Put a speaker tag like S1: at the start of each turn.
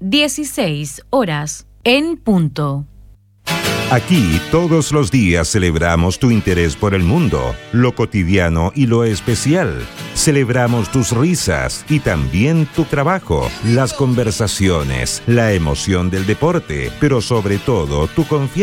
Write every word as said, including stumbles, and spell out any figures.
S1: dieciséis horas en punto.
S2: Aquí todos los días celebramos tu interés por el mundo, lo cotidiano y lo especial. Celebramos tus risas y también tu trabajo, las conversaciones, la emoción del deporte, pero sobre todo tu confianza.